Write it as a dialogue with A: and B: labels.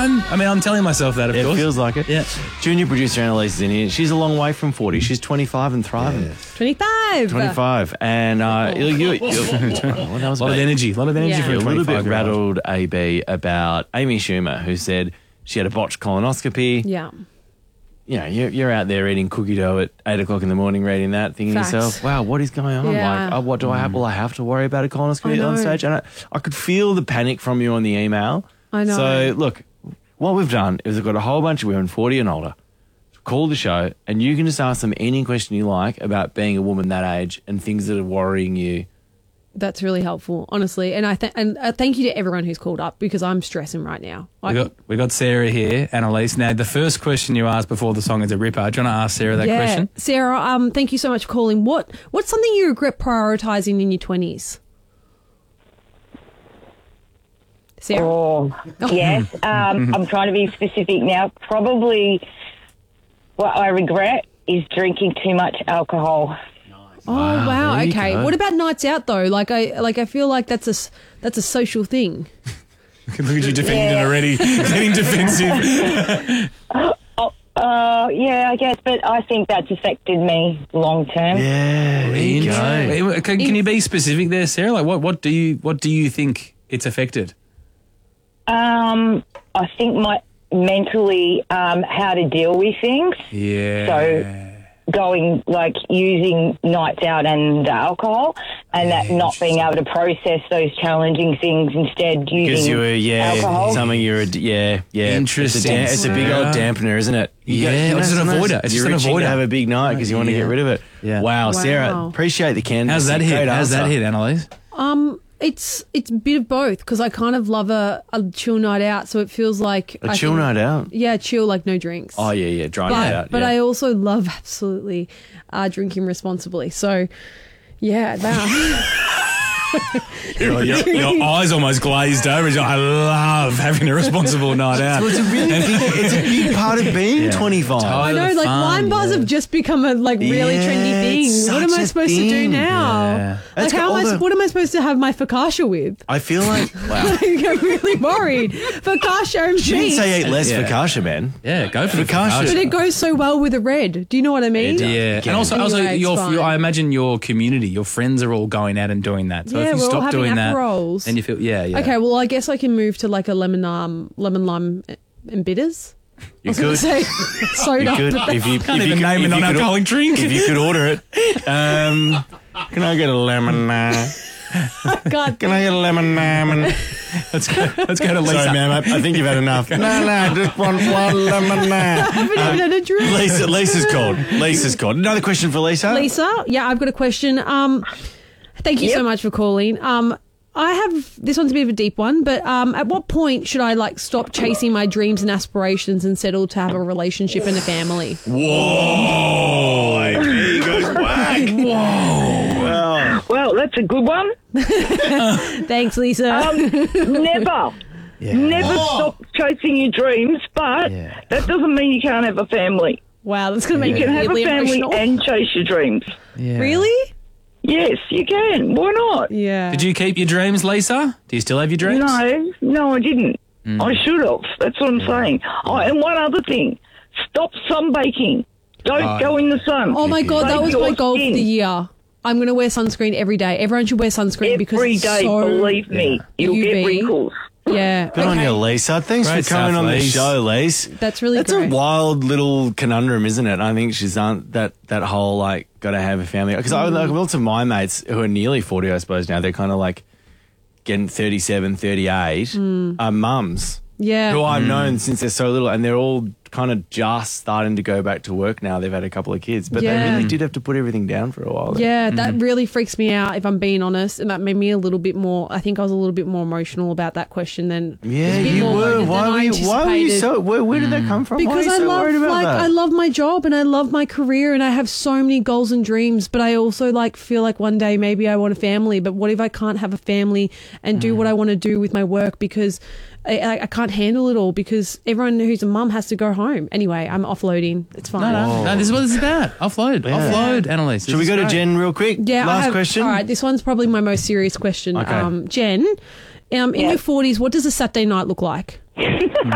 A: time. I mean, I'm telling myself that, of
B: It
A: course.
B: feels like it.
A: Yeah.
B: Junior producer Annalise is in here. She's a long way from 40. She's 25 and thriving.
C: 25.
B: 25. And well, that was
A: A lot of energy. A lot of energy
C: Yeah.
A: for a
B: a little bit
A: 25-year-old.
B: rattled AB about Amy Schumer, who said she had a botched colonoscopy.
C: Yeah.
B: You know, you're out there eating cookie dough at 8 o'clock in the morning, reading that, thinking
C: Facts.
B: to yourself, wow, what is going on?
C: Yeah.
B: Like, what do I have? Will I have to worry about a
C: I
B: colonoscopy
C: know.
B: on stage? And I could feel the panic from you on the email.
C: I know.
B: So, look, what we've done is we've got a whole bunch of women 40 and older. Call the show, and you can just ask them any question you like about being a woman that age and things that are worrying you.
C: That's really helpful, honestly. And thank you to everyone who's called up because I'm stressing right now.
A: We got Sarah here, Annalise. Now, the first question you asked before the song is a ripper. Do you want to ask Sarah that question?
C: Sarah, thank you so much for calling. What's something you regret prioritising in your 20s? Sarah?
D: Oh, yes. I'm trying to be specific now. Probably what I regret is drinking too much alcohol.
C: Oh wow!
B: there you
C: Okay.
B: go.
C: What about nights out though? I feel like that's a social thing.
A: Look at you defending it already. Getting defensive.
D: Yeah, I guess, but I think that's affected me long term.
B: Yeah, there you go.
A: Can you be specific there, Sarah? Like, what do you think it's affected?
D: I think mentally how to deal with things.
A: Yeah.
D: So using nights out and alcohol and that not being able to process those challenging things, instead
B: Because
D: using
B: you were,
D: alcohol.
B: something you're,
A: Interesting.
B: It's a big old dampener, isn't it?
A: It's an avoider. It's
B: You're
A: just an
B: itching to
A: avoider.
B: have a big night because you want to get rid of it.
A: Yeah.
B: Wow, Sarah,
C: Wow.
B: appreciate the candidacy.
A: How's that
B: Great
A: hit? How's that
B: answer.
A: hit, Annalise?
C: It's a bit of both because I kind of love a chill night out, so it feels like
B: A chill night out?
C: Yeah, chill, like no drinks.
B: Oh, yeah, dry night out.
C: But
B: yeah.
C: I also love absolutely drinking responsibly. So, yeah, that.
A: Your eyes almost glazed over. You're like, I love having a responsible night out.
B: Well, it's a big part of being 25.
C: I know, like wine bars have just become a really trendy thing.
B: it's
C: What am
B: such
C: I
B: a
C: supposed to do
B: thing.
C: now?
A: Yeah.
B: That's
C: Like,
B: got all the-
C: what am I supposed to have my focaccia with?
B: I feel like, wow.
C: Like, I'm really worried. Focaccia and
B: You didn't
C: cheese.
B: say eat less
A: Yeah.
B: focaccia, man.
A: Yeah, go for the
B: Focaccia.
C: But it goes so well with a red. Do you know what I mean?
A: Yeah, and also
C: Anyway, it's fine.
A: I imagine your community, your friends are all going out and doing that. So
C: Yeah,
A: if you
C: we're all
A: stop
C: having
A: doing that,
C: Aperols.
A: then you feel yeah.
C: Okay, well, I guess I can move to like a lemon lime and bitters.
B: You
C: I was going
B: could.
C: to say soda.
B: You could.
C: but
B: If you,
A: Can't
B: if you
A: even
B: could,
A: name
B: if
A: a
B: you could-
A: non-alcoholic drink.
B: If you could order it. Can I get a lemon?
C: God,
B: Can I get a lemon?
A: Let's go to Lisa.
B: Sorry, ma'am. I think you've had enough. No, just one lemon.
C: I haven't even had a drink.
B: Lisa's called. Lisa's called. Another question for Lisa.
C: Lisa, yeah, I've got a question. Thank you so much for calling. I have this one's a bit of a deep one, but at what point should I stop chasing my dreams and aspirations and settle to have a relationship and a family?
B: Whoa! There he goes whack. Whoa!
D: Well, that's a good one.
C: Thanks, Lisa.
D: Never. Never stop chasing your dreams, but that doesn't mean you can't have a family.
C: Wow, that's going to make
D: You
C: me
D: can have a
C: really
D: family
C: emotional.
D: and chase your dreams.
A: Yeah.
C: Really?
D: Yes, you can. Why not?
C: Yeah.
A: Did you keep your dreams, Lisa? Do you still have your dreams?
D: No, I didn't. I should have. That's what I'm saying. Oh, and one other thing. Stop sunbaking. Don't go in the sun.
C: Oh my God, that
D: Save
C: was
D: your
C: my goal for
D: skin.
C: the year. I'm going to wear sunscreen every day. Everyone should wear sunscreen because
D: Every
C: it's
D: day,
C: so...
D: believe me. You'll get
C: UV.
D: wrinkles.
C: Yeah.
B: Good on you, Lisa. Thanks
A: Great
B: for coming
A: stuff,
B: on the
A: Lise.
B: show, Lise.
C: That's really
B: That's
C: great.
B: a wild little conundrum, isn't it? I think she's that whole got to have a family. Because lots of my mates who are nearly 40, I suppose now, they're kind of getting 37, 38, are mums.
C: Yeah.
B: Who I've known since they're so little, and they're all kind of just starting to go back to work now. They've had a couple of kids, but they really did have to put everything down for a while.
C: Yeah, that really freaks me out, if I'm being honest. And that made me a little bit more, I think I was a little bit more emotional about that question than.
B: Yeah,
C: it was a bit
B: you
C: more
B: were.
C: loaded
B: Why
C: than
B: were
C: I
B: you
C: anticipated.
B: so? Where did that come from? Why
C: Because
B: are you
C: I
B: so
C: love
B: worried about that?
C: I love my job and I love my career and I have so many goals and dreams, but I also feel like one day maybe I want a family, but what if I can't have a family and do what I want to do with my work because I can't handle it all because everyone who's a mum has to go home. Anyway, I'm offloading. It's fine.
A: No, this is what it's about. Offload, Annalise.
B: Should we go to Jen real quick?
C: Yeah,
B: Last question.
C: All right, this one's probably my most serious question.
B: Okay.
C: Jen, in your 40s, what does a Saturday night look like?